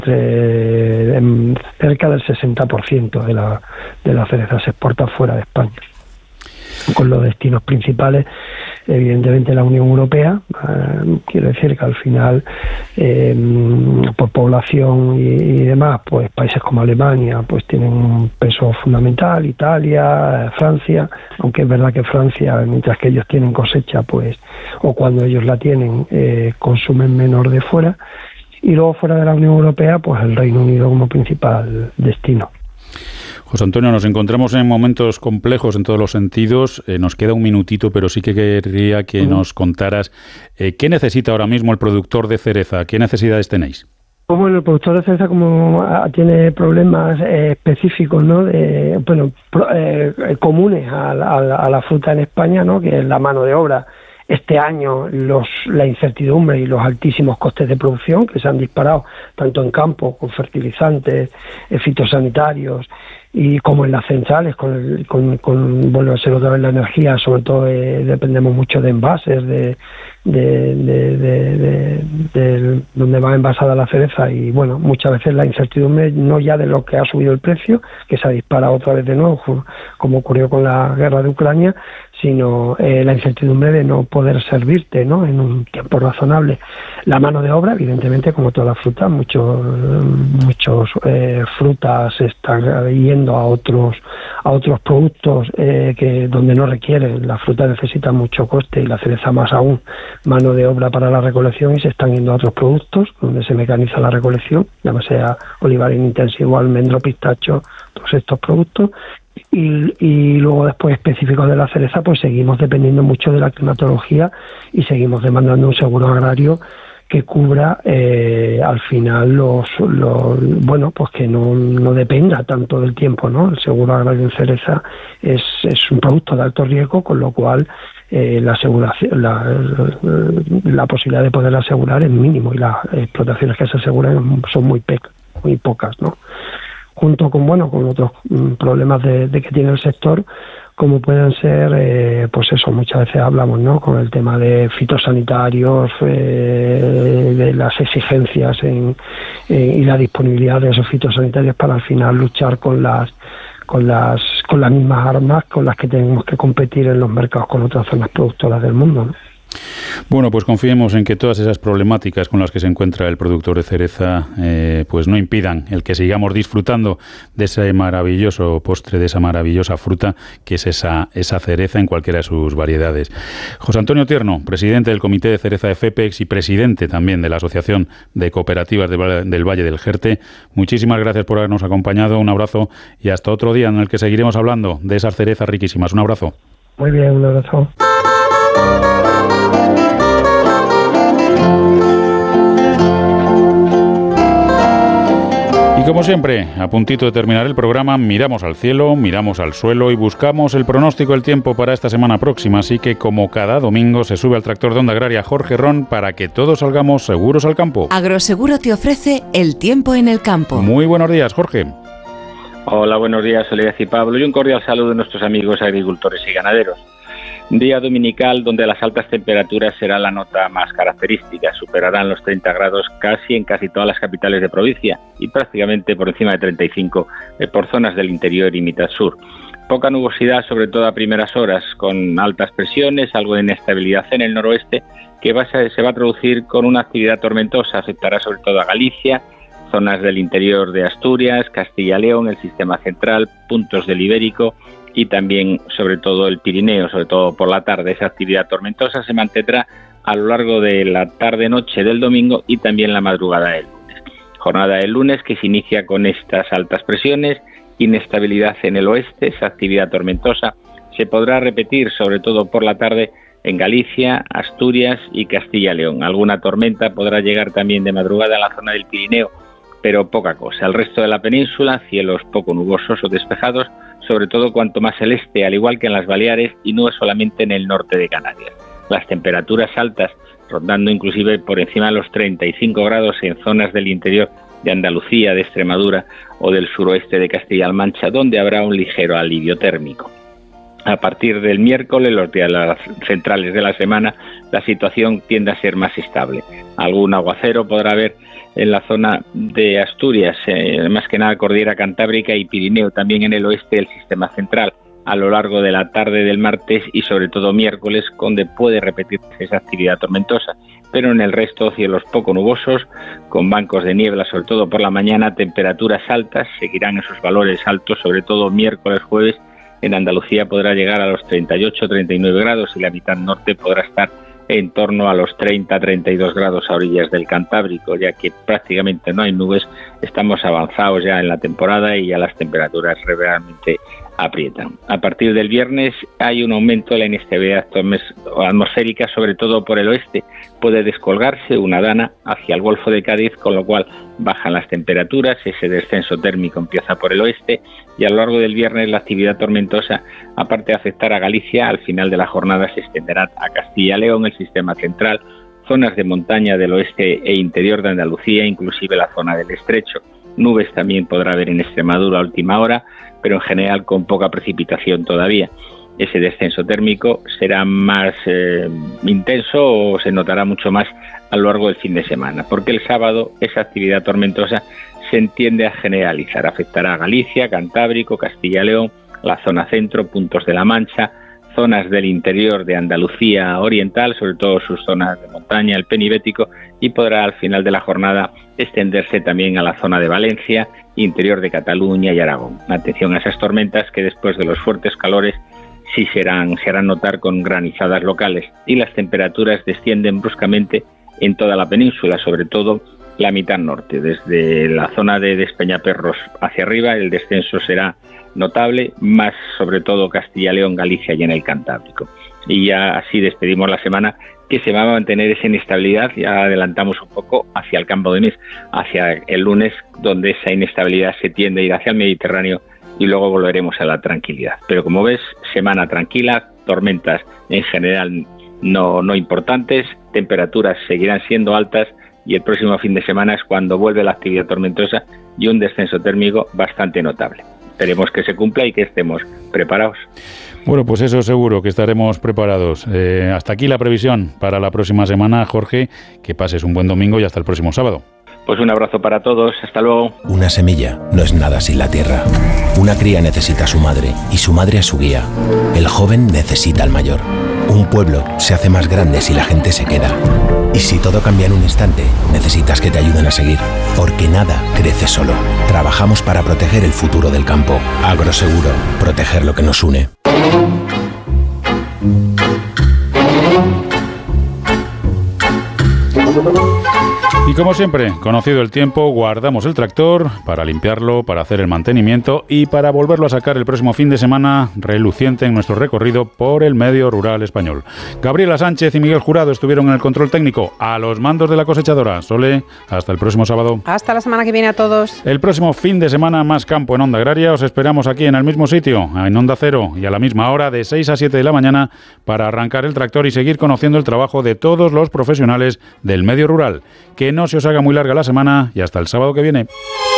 cerca del 60% de la cereza se exporta fuera de España, con los destinos principales evidentemente la Unión Europea. Quiero decir que al final por población y demás, pues países como Alemania pues tienen un peso fundamental, Italia, Francia, aunque es verdad que Francia, mientras que ellos tienen cosecha, pues, o cuando ellos la tienen, consumen menos de fuera, y luego fuera de la Unión Europea, pues el Reino Unido como principal destino. José Antonio, nos encontramos en momentos complejos en todos los sentidos. Nos queda un minutito, pero sí que querría que nos contaras qué necesita ahora mismo el productor de cereza, qué necesidades tenéis. Bueno, el productor de cereza como tiene problemas específicos, ¿no? Comunes a la fruta en España, ¿no? Que es la mano de obra. Este año la incertidumbre y los altísimos costes de producción que se han disparado tanto en campo con fertilizantes, fitosanitarios, y como en las centrales con vuelve a ser otra vez la energía, sobre todo dependemos mucho de envases, de donde va envasada la cereza, y bueno, muchas veces la incertidumbre no ya de lo que ha subido el precio, que se ha disparado otra vez de nuevo, como ocurrió con la guerra de Ucrania, sino la incertidumbre de no poder servirte, ¿no?, en un tiempo razonable. La mano de obra, evidentemente, como todas las frutas, muchos frutas se están yendo a otros productos que donde no requieren. La fruta necesita mucho coste y la cereza más aún mano de obra para la recolección, y se están yendo a otros productos donde se mecaniza la recolección, ya sea olivar intensivo, almendro, pistacho, todos estos productos. Y luego después específicos de la cereza, pues seguimos dependiendo mucho de la climatología y seguimos demandando un seguro agrario que cubra al final pues que no dependa tanto del tiempo, ¿no? El seguro agrario en cereza es un producto de alto riesgo, con lo cual la posibilidad de poder asegurar es mínimo, y las explotaciones que se aseguran son muy pocas, ¿no? Junto con otros problemas de que tiene el sector, como pueden ser, pues eso, muchas veces hablamos, ¿no?, con el tema de fitosanitarios, de las exigencias y la disponibilidad de esos fitosanitarios para al final luchar con las mismas armas con las que tenemos que competir en los mercados con otras zonas productoras del mundo, ¿no? Bueno, pues confiemos en que todas esas problemáticas con las que se encuentra el productor de cereza pues no impidan el que sigamos disfrutando de ese maravilloso postre, de esa maravillosa fruta que es esa cereza en cualquiera de sus variedades. José Antonio Tierno, presidente del Comité de Cereza de FEPEX y presidente también de la Asociación de Cooperativas del Valle del Jerte, muchísimas gracias por habernos acompañado, un abrazo y hasta otro día en el que seguiremos hablando de esas cerezas riquísimas. Un abrazo. Muy bien, un abrazo. Y como siempre, a puntito de terminar el programa, miramos al cielo, miramos al suelo y buscamos el pronóstico del tiempo para esta semana próxima. Así que, como cada domingo, se sube al tractor de Onda Agraria Jorge Ron para que todos salgamos seguros al campo. Agroseguro te ofrece el tiempo en el campo. Muy buenos días, Jorge. Hola, buenos días, Soledad y Pablo, y un cordial saludo de nuestros amigos agricultores y ganaderos. Un día dominical donde las altas temperaturas serán la nota más característica, superarán los 30 grados en casi todas las capitales de provincia y prácticamente por encima de 35 por zonas del interior y mitad sur. Poca nubosidad, sobre todo a primeras horas, con altas presiones, algo de inestabilidad en el noroeste, que se va a traducir con una actividad tormentosa, afectará sobre todo a Galicia, zonas del interior de Asturias, Castilla y León, el sistema central, puntos del Ibérico, y también sobre todo el Pirineo, sobre todo por la tarde. Esa actividad tormentosa se mantendrá a lo largo de la tarde-noche del domingo y también la madrugada del lunes. Jornada del lunes que se inicia con estas altas presiones, inestabilidad en el oeste, esa actividad tormentosa se podrá repetir sobre todo por la tarde en Galicia, Asturias y Castilla y León. Alguna tormenta podrá llegar también de madrugada a la zona del Pirineo, pero poca cosa. El resto de la península, cielos poco nubosos o despejados, sobre todo cuanto más el este, al igual que en las Baleares, y no es solamente en el norte de Canarias. Las temperaturas altas, rondando inclusive por encima de los 35 grados en zonas del interior de Andalucía, de Extremadura o del suroeste de Castilla-La Mancha, donde habrá un ligero alivio térmico. A partir del miércoles, los días centrales de la semana, la situación tiende a ser más estable. Algún aguacero podrá haber en la zona de Asturias, más que nada cordillera Cantábrica y Pirineo, también en el oeste del sistema central, a lo largo de la tarde del martes y sobre todo miércoles, donde puede repetirse esa actividad tormentosa. Pero en el resto cielos poco nubosos, con bancos de niebla, sobre todo por la mañana, temperaturas altas, seguirán esos valores altos, sobre todo miércoles, jueves. En Andalucía podrá llegar a los 38-39 grados y la mitad norte podrá estar en torno a los 30-32 grados a orillas del Cantábrico, ya que prácticamente no hay nubes, estamos avanzados ya en la temporada y ya las temperaturas realmente aprietan. A partir del viernes hay un aumento de la inestabilidad atmosférica, sobre todo por el oeste. Puede descolgarse una dana hacia el Golfo de Cádiz, con lo cual bajan las temperaturas, ese descenso térmico empieza por el oeste y a lo largo del viernes la actividad tormentosa, aparte de afectar a Galicia, al final de la jornada se extenderá a Castilla y León, el sistema central, zonas de montaña del oeste e interior de Andalucía, inclusive la zona del Estrecho. Nubes también podrá haber en Extremadura a última hora, pero en general con poca precipitación todavía. Ese descenso térmico será más intenso o se notará mucho más a lo largo del fin de semana, porque el sábado esa actividad tormentosa se entiende a generalizar, afectará a Galicia, Cantábrico, Castilla y León, la zona centro, puntos de la Mancha, zonas del interior de Andalucía oriental, sobre todo sus zonas de montaña, el penibético, y podrá al final de la jornada extenderse también a la zona de Valencia, interior de Cataluña y Aragón. Atención a esas tormentas que después de los fuertes calores sí se harán notar con granizadas locales, y las temperaturas descienden bruscamente en toda la península, sobre todo la mitad norte. Desde la zona de Despeñaperros hacia arriba el descenso será notable, más sobre todo Castilla y León, Galicia y en el Cantábrico. Y ya así despedimos la semana, que se va a mantener esa inestabilidad. Ya adelantamos un poco hacia el campo de mes, hacia el lunes, donde esa inestabilidad se tiende a ir hacia el Mediterráneo y luego volveremos a la tranquilidad. Pero como ves, semana tranquila, tormentas en general no importantes, temperaturas seguirán siendo altas y el próximo fin de semana es cuando vuelve la actividad tormentosa y un descenso térmico bastante notable. Esperemos que se cumpla y que estemos preparados. Bueno, pues eso seguro que estaremos preparados. Hasta aquí la previsión para la próxima semana. Jorge, que pases un buen domingo y hasta el próximo sábado. Pues un abrazo para todos, hasta luego. Una semilla no es nada sin la tierra. Una cría necesita a su madre y su madre a su guía. El joven necesita al mayor. Un pueblo se hace más grande si la gente se queda. Y si todo cambia en un instante, necesitas que te ayuden a seguir. Porque nada crece solo. Trabajamos para proteger el futuro del campo. Agroseguro, proteger lo que nos une. Y como siempre, conocido el tiempo, guardamos el tractor para limpiarlo, para hacer el mantenimiento y para volverlo a sacar el próximo fin de semana reluciente en nuestro recorrido por el medio rural español. Gabriela Sánchez y Miguel Jurado estuvieron en el control técnico a los mandos de la cosechadora. Sole, hasta el próximo sábado. Hasta la semana que viene a todos. El próximo fin de semana más campo en Onda Agraria. Os esperamos aquí en el mismo sitio, en Onda Cero, y a la misma hora de 6 a 7 de la mañana para arrancar el tractor y seguir conociendo el trabajo de todos los profesionales del medio rural. Que no se os haga muy larga la semana y hasta el sábado que viene.